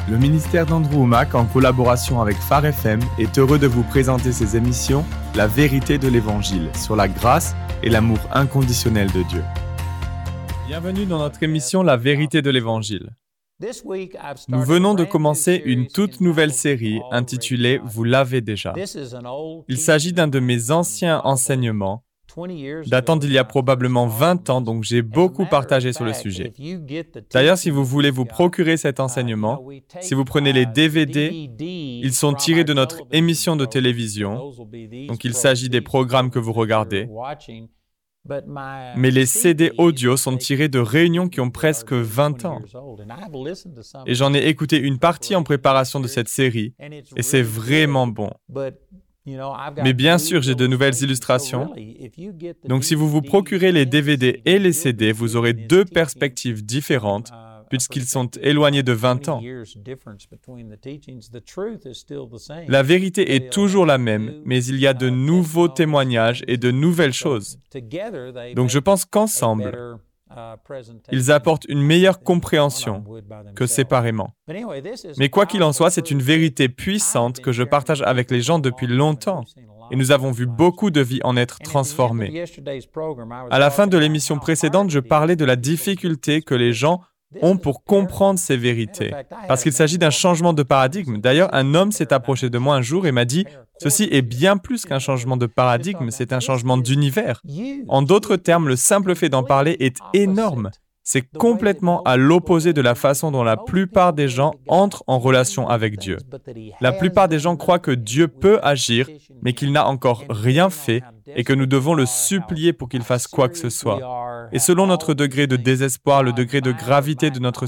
Le ministère d'Andrew Wommack, en collaboration avec Phare FM, est heureux de vous présenter ses émissions « La vérité de l'Évangile » sur la grâce et l'amour inconditionnel de Dieu. Bienvenue dans notre émission « La vérité de l'Évangile ». Nous venons de commencer une toute nouvelle série intitulée « Vous l'avez déjà ». Il s'agit d'un de mes anciens enseignements datant d'il y a probablement 20 ans, donc j'ai beaucoup partagé sur le sujet. D'ailleurs, si vous voulez vous procurer cet enseignement, si vous prenez les DVD, ils sont tirés de notre émission de télévision, donc il s'agit des programmes que vous regardez, mais les CD audio sont tirés de réunions qui ont presque 20 ans. Et j'en ai écouté une partie en préparation de cette série, et c'est vraiment bon. Mais bien sûr, j'ai de nouvelles illustrations. Donc, si vous vous procurez les DVD et les CD, vous aurez deux perspectives différentes, puisqu'ils sont éloignés de 20 ans. La vérité est toujours la même, mais il y a de nouveaux témoignages et de nouvelles choses. Donc, je pense qu'ensemble, ils apportent une meilleure compréhension que séparément. Mais quoi qu'il en soit, c'est une vérité puissante que je partage avec les gens depuis longtemps. Et nous avons vu beaucoup de vies en être transformées. À la fin de l'émission précédente, je parlais de la difficulté que les gens ont pour comprendre ces vérités. Parce qu'il s'agit d'un changement de paradigme. D'ailleurs, un homme s'est approché de moi un jour et m'a dit « Ceci est bien plus qu'un changement de paradigme, c'est un changement d'univers. » En d'autres termes, le simple fait d'en parler est énorme. C'est complètement à l'opposé de la façon dont la plupart des gens entrent en relation avec Dieu. La plupart des gens croient que Dieu peut agir, mais qu'il n'a encore rien fait et que nous devons le supplier pour qu'il fasse quoi que ce soit. Et selon notre degré de désespoir, le degré de gravité de notre